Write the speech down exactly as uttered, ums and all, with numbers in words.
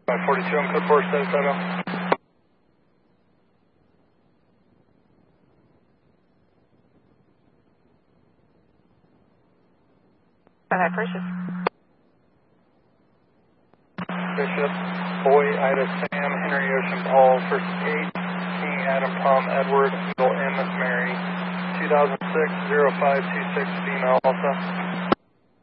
five forty-two on code four, status Idaho. Five Precious. Bishop, Boy, Ida, Sam, Henry, Ocean, Paul, first eight, King, Adam, Tom, Edward, Eagle, M, Mary, two thousand six, zero five two six, female, also.